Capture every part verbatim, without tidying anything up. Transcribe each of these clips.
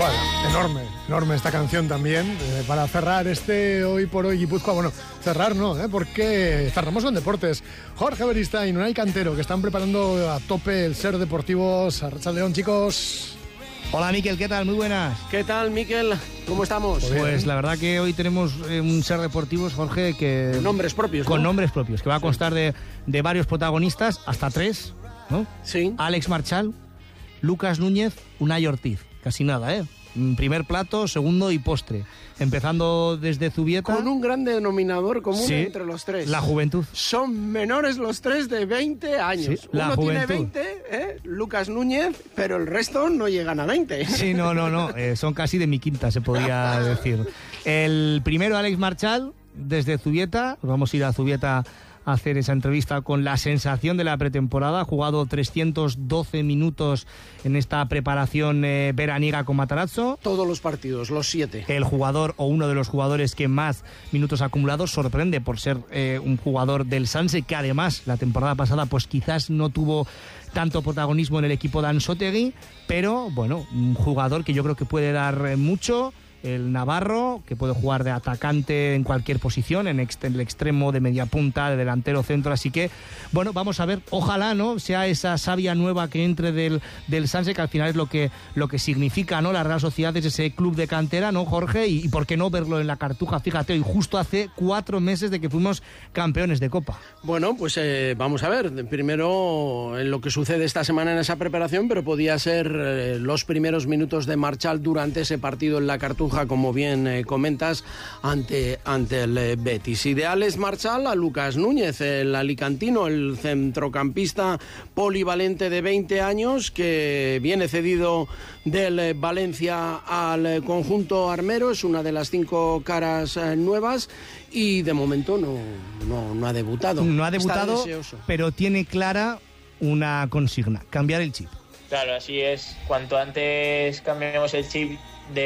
Bueno, enorme, enorme esta canción también, eh, para cerrar este Hoy por Hoy Guipúzcoa. Bueno, cerrar no, ¿eh? Porque cerramos con deportes. Jorge Beristain y Unai Cantero, que están preparando a tope el Ser Deportivos. Arratsaldeon, chicos. Hola, Miquel, ¿qué tal? Muy buenas. ¿Qué tal, Miquel? ¿Cómo estamos? Pues, pues la verdad que hoy tenemos eh, un Ser Deportivos, Jorge, que... Nombres propios, Con ¿no? nombres propios, que va a constar de, de varios protagonistas, hasta tres, ¿no? Sí. Alex Marchal, Lucas Núñez, Unai Ortiz. Casi nada, ¿eh? Primer plato, segundo y postre. Empezando desde Zubieta. Con un gran denominador común sí, entre los tres. La juventud. Son menores los tres de veinte años. Sí, la Uno juventud. tiene veinte, ¿eh? Lucas Núñez, pero el resto no llegan a veinte. Sí, no, no, no. Eh, son casi de mi quinta, se podría decir. El primero, Alex Marchal, desde Zubieta. Vamos a ir a Zubieta a hacer esa entrevista con la sensación de la pretemporada. Ha jugado trescientos doce minutos en esta preparación eh, veraniega con Matarazzo. Todos los partidos, los siete. El jugador o uno de los jugadores que más minutos ha acumulado, sorprende por ser eh, un jugador del Sanse, que además la temporada pasada pues quizás no tuvo tanto protagonismo en el equipo de Anzoátegui, pero bueno, un jugador que yo creo que puede dar eh, mucho. El navarro, que puede jugar de atacante en cualquier posición, en ex- el extremo, de media punta, de delantero centro, así que, bueno, vamos a ver, ojalá, ¿no?, sea esa savia nueva que entre del, del Sanse, que al final es lo que, lo que significa, ¿no?, la Real Sociedad, es ese club de cantera, ¿no, Jorge? Y, y por qué no verlo en la Cartuja, fíjate, hoy justo hace cuatro meses de que fuimos campeones de Copa. Bueno, pues eh, vamos a ver, primero en lo que sucede esta semana en esa preparación, pero podía ser eh, los primeros minutos de Marchal durante ese partido en la Cartuja, como bien eh, comentas, ante, ante el eh, Betis. Ideales Marchal a Lucas Núñez, el alicantino, el centrocampista polivalente de veinte años, que viene cedido del eh, Valencia al eh, conjunto armero, es una de las cinco caras eh, nuevas, y de momento no, no, no ha debutado. No ha debutado, pero tiene clara una consigna: cambiar el chip. Claro, así es. Cuanto antes cambiemos el chip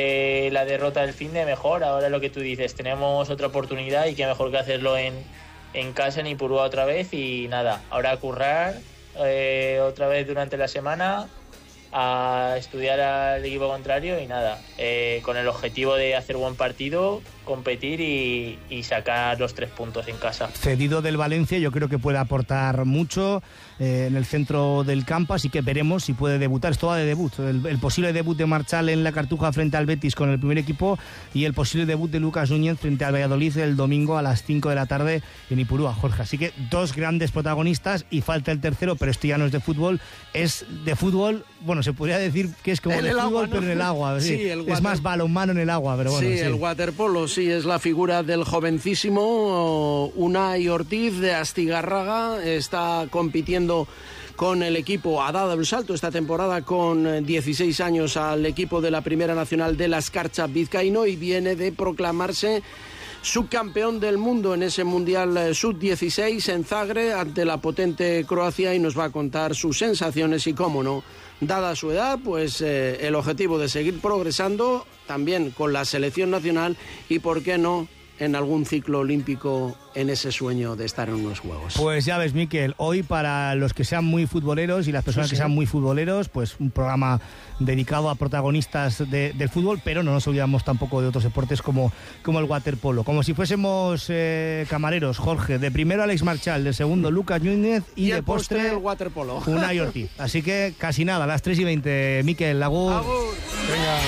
de la derrota del finde, mejor. Ahora lo que tú dices, tenemos otra oportunidad y qué mejor que hacerlo en, en casa, en Ipurúa otra vez. Y nada, ahora a currar eh, otra vez durante la semana, a estudiar al equipo contrario y nada, eh, con el objetivo de hacer buen partido, competir y, y sacar los tres puntos en casa. Cedido del Valencia, yo creo que puede aportar mucho eh, en el centro del campo, así que veremos si puede debutar. Esto va de debut, el, el posible debut de Marchal en la Cartuja frente al Betis con el primer equipo, y el posible debut de Lucas Núñez frente al Valladolid el domingo a las cinco de la tarde en Ipurúa, Jorge. Así que dos grandes protagonistas y falta el tercero, pero esto ya no es de fútbol, es de fútbol, bueno, se podría decir que es como en de fútbol, agua, ¿no? pero en el agua. Sí, sí, el es water... más balonmano en el agua, pero bueno. Sí, sí, el waterpolo, sí, es la figura del jovencísimo Unai Ortiz de Astigarraga. Está compitiendo con el equipo, ha dado el salto esta temporada con dieciséis años al equipo de la Primera Nacional de la Escarcha vizcaíno, y viene de proclamarse subcampeón del mundo en ese Mundial sub dieciséis en Zagreb ante la potente Croacia, y nos va a contar sus sensaciones y, cómo no, dada su edad, pues eh, el objetivo de seguir progresando también con la selección nacional y, por qué no, en algún ciclo olímpico, en ese sueño de estar en unos Juegos. Pues ya ves, Miquel, hoy para los que sean muy futboleros y las personas sí, sí. que sean muy futboleros, pues un programa dedicado a protagonistas de, del fútbol, pero no nos olvidamos tampoco de otros deportes como, como el waterpolo. Como si fuésemos eh, camareros, Jorge. De primero Alex Marchal, de segundo Lucas Núñez y, y de el postre, postre el waterpolo. Unai Ortiz. Así que casi nada, a las tres y veinte. Miquel, agur. Agur. Venga.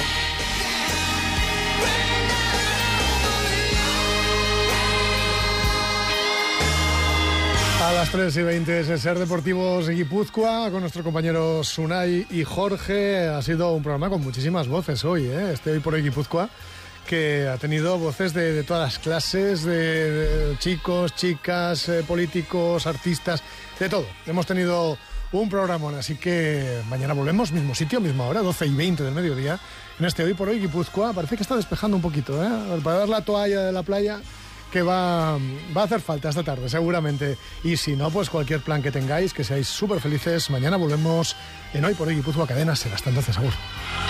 A las tres y veinte es Ser Deportivos Guipúzcoa con nuestros compañeros Unai y Jorge. Ha sido un programa con muchísimas voces hoy, ¿eh? Este Hoy por Hoy Guipúzcoa, que ha tenido voces de, de todas las clases, de, de chicos, chicas, eh, políticos, artistas, de todo. Hemos tenido un programón, así que mañana volvemos, mismo sitio, misma hora, doce y veinte del mediodía, en este Hoy por Hoy Guipúzcoa. Parece que está despejando un poquito, ¿eh? Para dar la toalla de la playa, que va, va a hacer falta esta tarde, seguramente. Y si no, pues cualquier plan que tengáis, que seáis súper felices. Mañana volvemos en Hoy por Hoy Guipúzcoa Cadena Ser. Hasta entonces, agur.